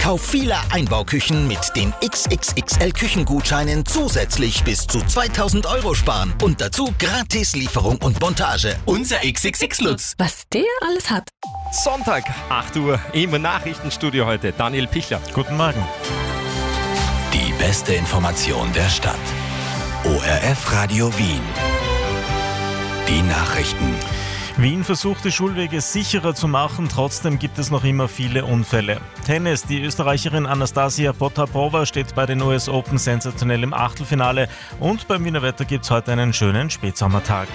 Kauf vieler Einbauküchen mit den XXXL-Küchengutscheinen zusätzlich bis zu 2000 € sparen. Und dazu gratis Lieferung und Montage. Unser XXX-Lutz. Was der alles hat. Sonntag, 8 Uhr, im Nachrichtenstudio heute Daniel Pichler. Guten Morgen. Die beste Information der Stadt. ORF Radio Wien. Die Nachrichten. Wien versucht, die Schulwege sicherer zu machen, trotzdem gibt es noch immer viele Unfälle. Tennis, die Österreicherin Anastasia Potapova steht bei den US Open sensationell im Achtelfinale und beim Wiener Wetter gibt es heute einen schönen Spätsommertag.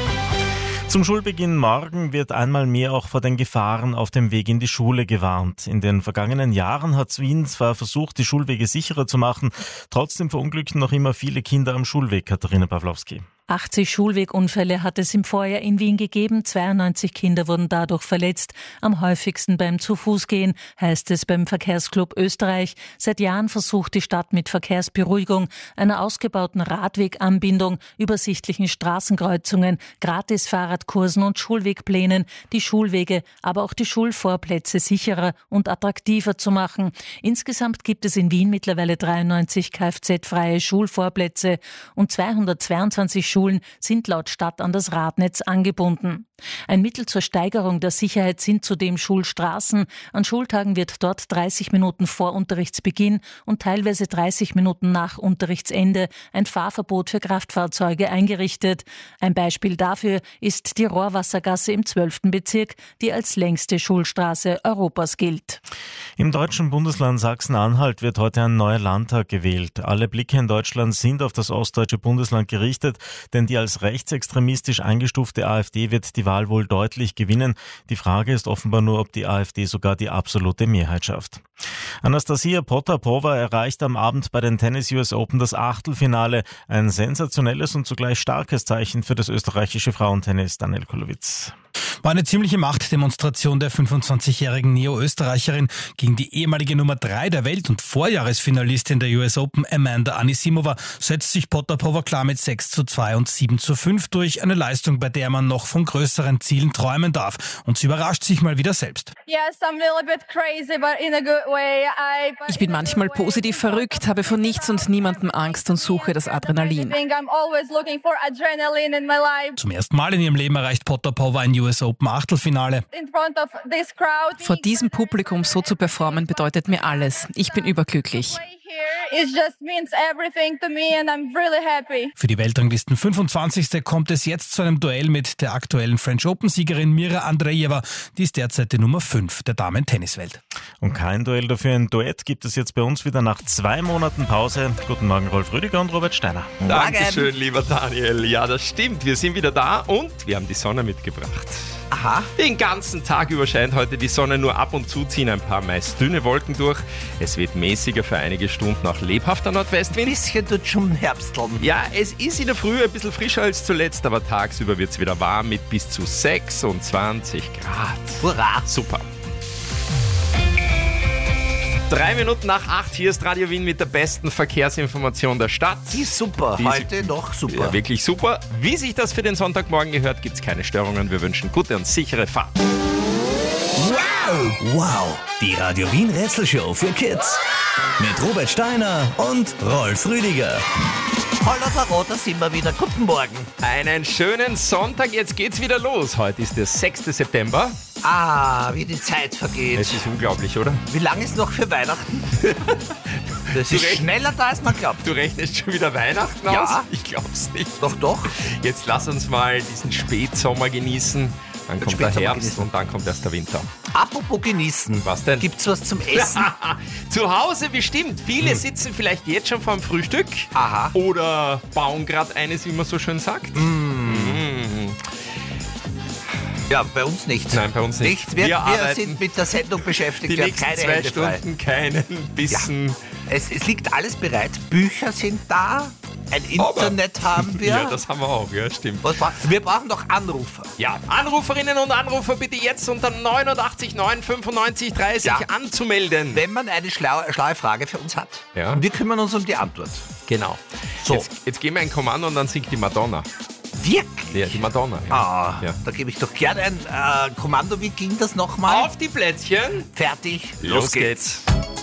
Zum Schulbeginn morgen wird einmal mehr auch vor den Gefahren auf dem Weg in die Schule gewarnt. In den vergangenen Jahren hat Wien zwar versucht, die Schulwege sicherer zu machen, trotzdem verunglückten noch immer viele Kinder am Schulweg. Katharina Pawlowski. 80 Schulwegunfälle hat es im Vorjahr in Wien gegeben. 92 Kinder wurden dadurch verletzt. Am häufigsten beim Zu-Fuß-Gehen, heißt es beim Verkehrsclub Österreich. Seit Jahren versucht die Stadt mit Verkehrsberuhigung, einer ausgebauten Radweganbindung, übersichtlichen Straßenkreuzungen, Gratis-Fahrradkursen und Schulwegplänen, die Schulwege, aber auch die Schulvorplätze sicherer und attraktiver zu machen. Insgesamt gibt es in Wien mittlerweile 93 Kfz-freie Schulvorplätze und 222 Schulen sind laut Stadt an das Radnetz angebunden. Ein Mittel zur Steigerung der Sicherheit sind zudem Schulstraßen. An Schultagen wird dort 30 Minuten vor Unterrichtsbeginn und teilweise 30 Minuten nach Unterrichtsende ein Fahrverbot für Kraftfahrzeuge eingerichtet. Ein Beispiel dafür ist die Rohrwassergasse im 12. Bezirk, die als längste Schulstraße Europas gilt. Im deutschen Bundesland Sachsen-Anhalt wird heute ein neuer Landtag gewählt. Alle Blicke in Deutschland sind auf das ostdeutsche Bundesland gerichtet, denn die als rechtsextremistisch eingestufte AfD wird die Wahl wohl deutlich gewinnen. Die Frage ist offenbar nur, ob die AfD sogar die absolute Mehrheit schafft. Anastasia Potapova erreicht am Abend bei den Tennis US Open das Achtelfinale. Ein sensationelles und zugleich starkes Zeichen für das österreichische Frauentennis. Daniel Kulowitz. War eine ziemliche Machtdemonstration der 25-jährigen Neo-Österreicherin gegen die ehemalige Nummer 3 der Welt und Vorjahresfinalistin der US Open Amanda Anisimova setzt sich Potapova klar mit 6:2 und 7:5 durch. Eine Leistung, bei der man noch von größeren Zielen träumen darf. Und sie überrascht sich mal wieder selbst. Ich bin manchmal positiv verrückt, habe vor nichts und niemandem Angst und suche das Adrenalin. Zum ersten Mal in ihrem Leben erreicht Potapova ein US Open Achtelfinale. Vor diesem Publikum so zu performen bedeutet mir alles. Ich bin überglücklich. Für die Weltranglisten 25. kommt es jetzt zu einem Duell mit der aktuellen French Open-Siegerin Mira Andreeva. Die ist derzeit die Nummer 5 der Damen-Tenniswelt. Und kein Duell dafür, ein Duett gibt es jetzt bei uns wieder nach 2 Monaten Pause. Guten Morgen, Rolf Rüdiger und Robert Steiner. Dankeschön, lieber Daniel. Ja, das stimmt. Wir sind wieder da und wir haben die Sonne mitgebracht. Aha. Den ganzen Tag über scheint heute die Sonne, nur ab und zu ziehen ein paar meist dünne Wolken durch. Es wird mäßiger für einige Stunden, auch lebhafter Nordwestwind. Ein bisschen tut schon herbsteln. Ja, es ist in der Früh ein bisschen frischer als zuletzt, aber tagsüber wird es wieder warm mit bis zu 26 Grad. Hurra! Super. 3 Minuten nach 8, hier ist Radio Wien mit der besten Verkehrsinformation der Stadt. Die ist super, heute noch super. Ja, wirklich super. Wie sich das für den Sonntagmorgen gehört, gibt es keine Störungen. Wir wünschen gute und sichere Fahrt. Wow, die Radio Wien Rätselshow für Kids. Mit Robert Steiner und Rolf Rüdiger. Hallo Frau, da sind wir wieder. Guten Morgen. Einen schönen Sonntag, jetzt geht's wieder los. Heute ist der 6. September. Ah, wie die Zeit vergeht. Es ist unglaublich, oder? Wie lange ist noch für Weihnachten? Das ist schneller da, als man glaubt. Du rechnest schon wieder Weihnachten aus? Ja. Ich glaub's nicht. Doch. Jetzt lass uns mal diesen Spätsommer genießen. Dann kommt der Herbst und dann kommt erst der Winter. Apropos genießen. Was denn? Gibt's was zum Essen? Zu Hause bestimmt. Viele sitzen vielleicht jetzt schon vorm Frühstück. Aha. Oder bauen gerade eines, wie man so schön sagt. Ja, bei uns nicht. Nein, bei uns nicht. Wir sind mit der Sendung beschäftigt. Die nächsten 2 Stunden keinen Bissen. Ja. Es liegt alles bereit. Bücher sind da. Ein Internet haben wir. Ja, das haben wir auch, ja, stimmt. Wir brauchen doch Anrufer. Ja, Anruferinnen und Anrufer bitte jetzt unter 89 9 95 30 anzumelden. Wenn man eine schlaue Frage für uns hat. Ja. Und wir kümmern uns um die Antwort. Genau. So. Jetzt geben wir ein Kommando und dann singt die Madonna. Wirklich? Ja, die Madonna. Ja. Ja. Da gebe ich doch gerne ein Kommando. Wie ging das nochmal? Auf die Plätzchen. Fertig. Los geht's.